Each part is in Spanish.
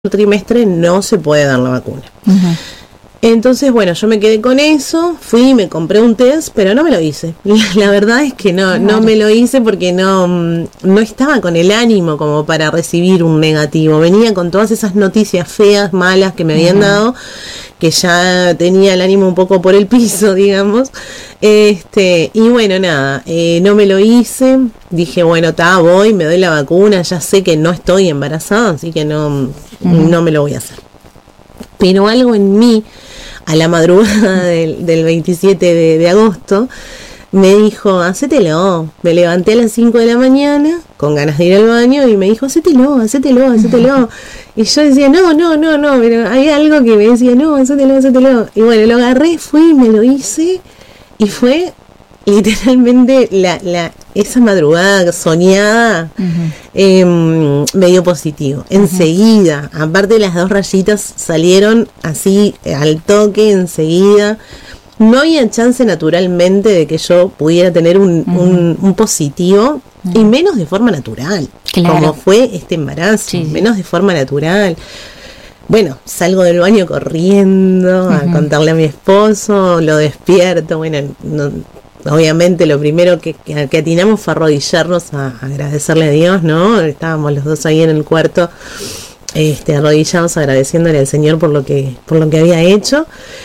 trimestre no se puede dar la vacuna. Uh-huh. Entonces, bueno, yo me quedé con eso, fui y me compré un test, pero no me lo hice. La verdad es que no me lo hice porque no estaba con el ánimo como para recibir un negativo. Venía con todas esas noticias feas, malas que me habían dado, que ya tenía el ánimo un poco por el piso, digamos. Y bueno, nada, no me lo hice. Dije, bueno, voy, me doy la vacuna, ya sé que no estoy embarazada, así que no me lo voy a hacer. Pero algo en mí, a la madrugada del 27 de agosto, me dijo, hacételo. Me levanté a las 5 de la mañana, con ganas de ir al baño, y me dijo, hacételo. Y yo decía, no, pero hay algo que me decía, no, hacételo. Y bueno, lo agarré, fui, me lo hice, y fue literalmente esa madrugada soñada. Me dio positivo enseguida. Aparte, las 2 rayitas salieron así al toque enseguida. No había chance naturalmente de que yo pudiera tener un positivo, y menos de forma natural, como fue este embarazo. Menos de forma natural. Bueno, salgo del baño corriendo a contarle a mi esposo, lo despierto. Bueno, obviamente lo primero que atinamos fue arrodillarnos a agradecerle a Dios, ¿no? Estábamos los dos ahí en el cuarto, arrodillados, agradeciéndole al Señor por lo que había hecho.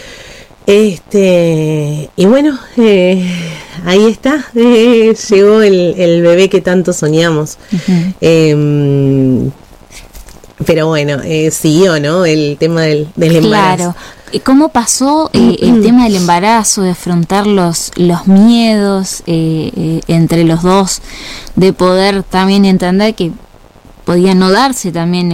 Y bueno, ahí está, llegó el bebé que tanto soñamos. Pero bueno, siguió, ¿no? El tema del embarazo. Claro. ¿Cómo pasó el tema del embarazo, de afrontar los miedos entre los dos, de poder también entender que podía no darse también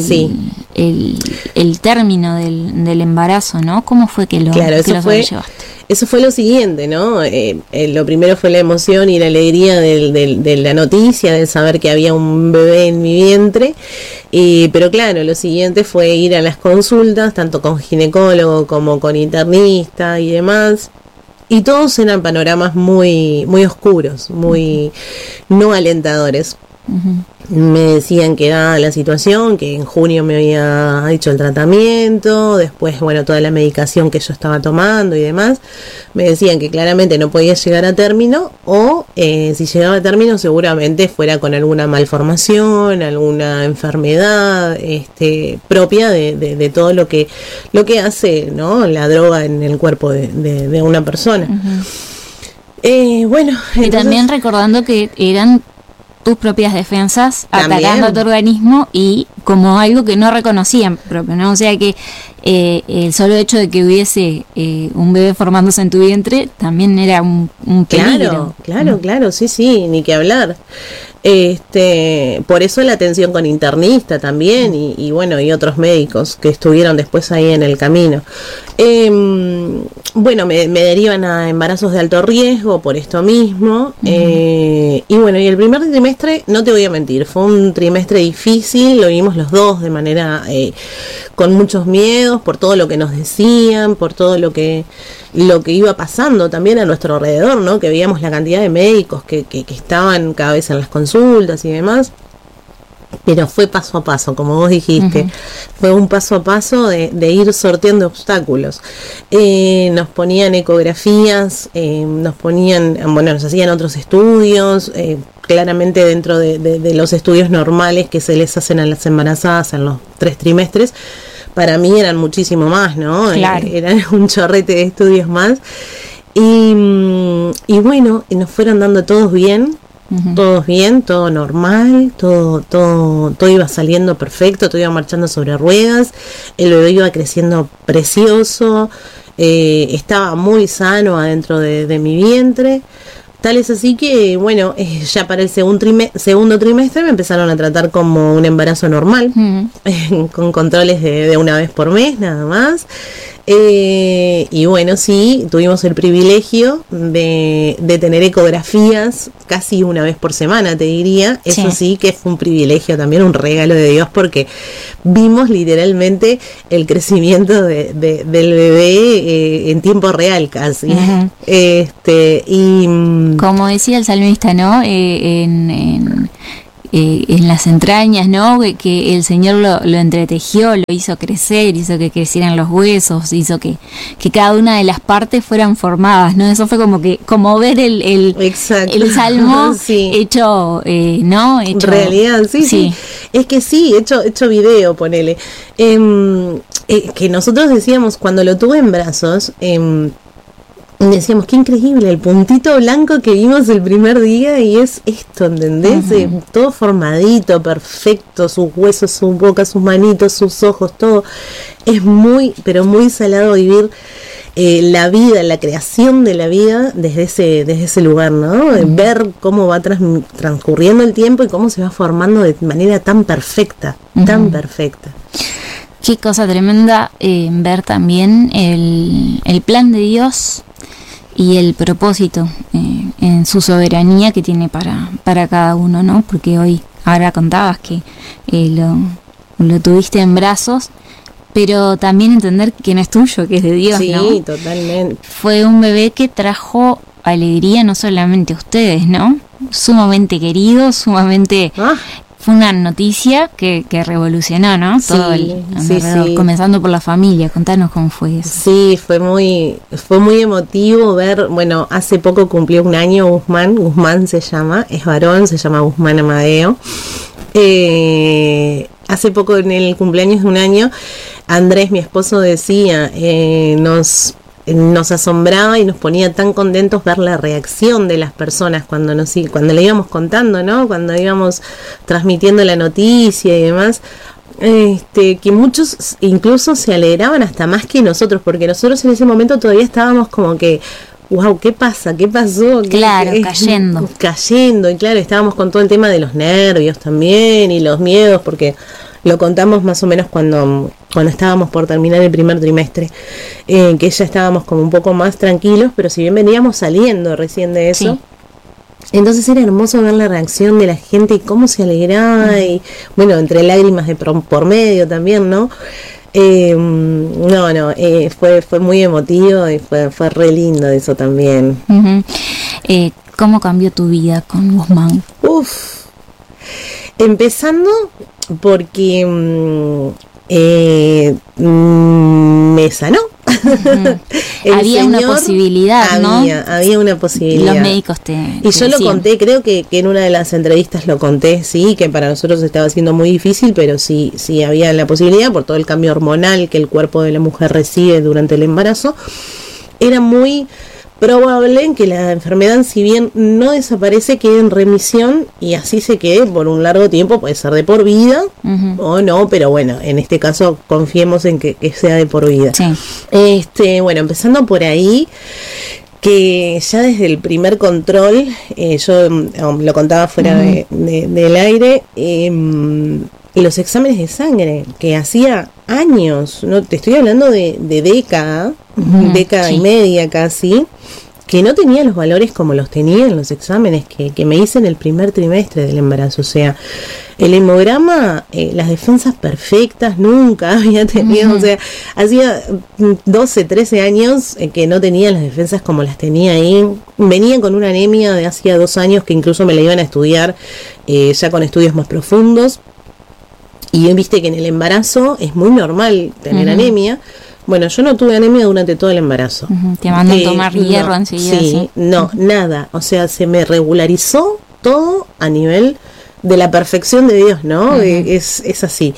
el término del embarazo, ¿no? ¿Cómo fue que lo llevaste? Eso fue lo siguiente, ¿no? Lo primero fue la emoción y la alegría de la noticia, de saber que había un bebé en mi vientre. Pero claro, lo siguiente fue ir a las consultas, tanto con ginecólogo como con internista y demás. Y todos eran panoramas muy, muy oscuros, muy no alentadores. Me decían que era la situación, que en junio me había hecho el tratamiento, después, bueno, toda la medicación que yo estaba tomando y demás. Me decían que claramente no podía llegar a término, o si llegaba a término seguramente fuera con alguna malformación, alguna enfermedad propia de todo lo que hace, ¿no?, la droga en el cuerpo de una persona. Bueno, y también recordando que eran tus propias defensas atacando a tu organismo, y como algo que no reconocían propio, ¿no? O sea que el solo hecho de que hubiese un bebé formándose en tu vientre también era un peligro. Claro, sí, ni que hablar. Por eso la atención con internista también, y bueno, y otros médicos que estuvieron después ahí en el camino. Bueno, me derivan a embarazos de alto riesgo por esto mismo. Y bueno, y el primer trimestre, no te voy a mentir, fue un trimestre difícil, lo vimos los dos de manera con muchos miedos, por todo lo que nos decían, por todo lo que iba pasando también a nuestro alrededor, ¿no? Que veíamos la cantidad de médicos que estaban cada vez en las consultas y demás. Pero fue paso a paso, como vos dijiste. Fue un paso a paso de ir sorteando obstáculos. Nos ponían ecografías, nos hacían otros estudios, claramente dentro de los estudios normales que se les hacen a las embarazadas en los 3 trimestres. Para mí eran muchísimo más, ¿no? Claro. Eran un chorrete de estudios más. Y bueno, nos fueron dando todos bien. Todos bien, todo normal, todo iba saliendo perfecto, todo iba marchando sobre ruedas, el bebé iba creciendo precioso, estaba muy sano adentro de mi vientre. Tal es así que, bueno, ya para el segundo trimestre me empezaron a tratar como un embarazo normal, con controles de una vez por mes, nada más. Y bueno, sí, tuvimos el privilegio de tener ecografías casi una vez por semana, te diría. Eso sí que fue un privilegio también, un regalo de Dios, porque vimos literalmente el crecimiento del bebé en tiempo real casi. Y como decía el salmista, ¿no? en las entrañas, ¿no? Que el Señor lo entretejió, lo hizo crecer, hizo que crecieran los huesos, hizo que cada una de las partes fueran formadas, ¿no? Eso fue como ver el salmo sí. Hecho, ¿no? Hecho realidad, sí. Es que sí, hecho video, ponele. Que nosotros decíamos, cuando lo tuve en brazos, decíamos, qué increíble, el puntito blanco que vimos el primer día y es esto, ¿entendés? Uh-huh. Todo formadito, perfecto, sus huesos, su boca, sus manitos, sus ojos, todo. Es muy, pero muy salado vivir la vida, la creación de la vida desde ese lugar, ¿no? Uh-huh. Ver cómo va transcurriendo el tiempo y cómo se va formando de manera tan perfecta, uh-huh. tan perfecta. Qué cosa tremenda ver también el plan de Dios y el propósito en su soberanía que tiene para cada uno, ¿no? Porque ahora contabas que lo tuviste en brazos, pero también entender que no es tuyo, que es de Dios, sí, ¿no? Sí, totalmente. Fue un bebé que trajo alegría no solamente a ustedes, ¿no? Sumamente querido, sumamente... Fue una noticia que revolucionó, ¿no? Sí, todo sí. Comenzando por la familia. Contanos cómo fue eso. Sí, fue muy emotivo ver, bueno, hace poco cumplió un año Guzmán se llama, es varón, se llama Guzmán Amadeo. Hace poco en el cumpleaños de un año, Andrés, mi esposo, decía, nos asombraba y nos ponía tan contentos ver la reacción de las personas cuando le íbamos contando, ¿no? Cuando íbamos transmitiendo la noticia y demás, que muchos incluso se alegraban hasta más que nosotros, porque nosotros en ese momento todavía estábamos como que, wow, ¿qué pasa? ¿Qué pasó? Claro, cayendo. Y claro, estábamos con todo el tema de los nervios también y los miedos, porque lo contamos más o menos cuando estábamos por terminar el primer trimestre, que ya estábamos como un poco más tranquilos, pero si bien veníamos saliendo recién de eso, sí. Entonces era hermoso ver la reacción de la gente y cómo se alegraba, y bueno, entre lágrimas de por medio también, ¿no? Fue muy emotivo y fue re lindo eso también. Uh-huh. ¿Cómo cambió tu vida con Guzmán? Empezando porque me sanó. Uh-huh. Había una posibilidad, ¿no? Había una posibilidad. Los médicos y yo lo conté, creo que en una de las entrevistas lo conté, sí, que para nosotros estaba siendo muy difícil, pero sí había la posibilidad por todo el cambio hormonal que el cuerpo de la mujer recibe durante el embarazo. Era muy probable que la enfermedad, si bien no desaparece, quede en remisión y así se quede por un largo tiempo, puede ser de por vida, uh-huh. o no, pero bueno, en este caso confiemos en que sea de por vida. Sí. Bueno, empezando por ahí, que ya desde el primer control, yo lo contaba fuera uh-huh. del aire, los exámenes de sangre, que hacía años, no te estoy hablando de década, uh-huh, década sí. y media casi, que no tenía los valores como los tenía en los exámenes que me hice en el primer trimestre del embarazo. O sea, el hemograma, las defensas perfectas, nunca había tenido, uh-huh. O sea, hacía 12, 13 años que no tenía las defensas como las tenía ahí. Venía con una anemia de hacía 2 años que incluso me la iban a estudiar ya con estudios más profundos. Y viste que en el embarazo es muy normal tener uh-huh. anemia. Bueno, yo no tuve anemia durante todo el embarazo. Uh-huh. Te mandan tomar hierro enseguida. Sí, ¿sí? No, uh-huh. nada. O sea, se me regularizó todo a nivel de la perfección de Dios, ¿no? Uh-huh. Es así.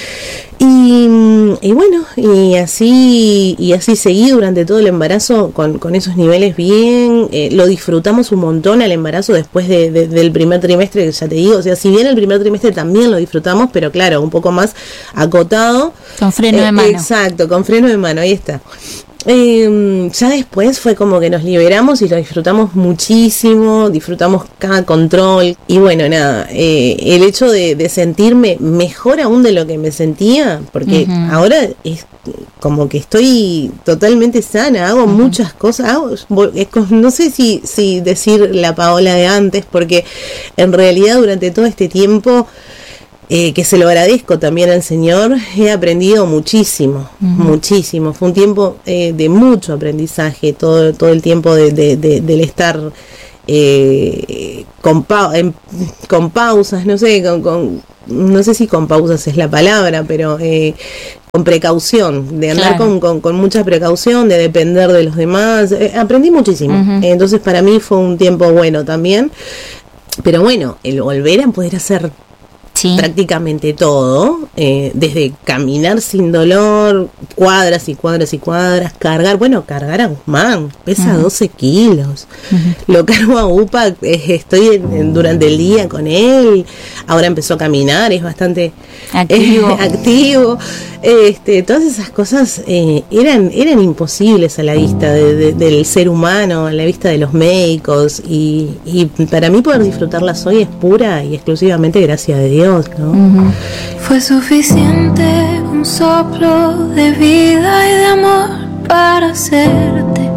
Y bueno, y así seguí durante todo el embarazo con esos niveles bien. Lo disfrutamos un montón al embarazo después del primer trimestre, que ya te digo, o sea, si bien el primer trimestre también lo disfrutamos, pero claro, un poco más acotado. Con freno de mano. Exacto, con freno de mano, ahí está. Ya después fue como que nos liberamos y lo disfrutamos muchísimo, disfrutamos cada control y bueno, nada, el hecho de sentirme mejor aún de lo que me sentía, porque uh-huh. ahora es como que estoy totalmente sana, hago uh-huh. muchas cosas, no sé si decir la Paola de antes, porque en realidad durante todo este tiempo que se lo agradezco también al Señor, he aprendido muchísimo, uh-huh. muchísimo. Fue un tiempo de mucho aprendizaje, todo el tiempo del estar con pausas, no sé, no sé si con pausas es la palabra, pero con precaución, de andar con mucha precaución, de depender de los demás. Aprendí muchísimo. Entonces para mí fue un tiempo bueno también. Pero bueno, el volver a poder hacer prácticamente todo, desde caminar sin dolor, cuadras y cuadras y cuadras, cargar a Guzmán, pesa 12 kilos, lo cargo a UPA, estoy durante el día con él, ahora empezó a caminar, es bastante activo. Todas esas cosas eran imposibles a la vista del ser humano, a la vista de los médicos, y para mí poder disfrutarlas hoy es pura y exclusivamente gracias a Dios, ¿no? Fue suficiente un soplo de vida y de amor para hacerte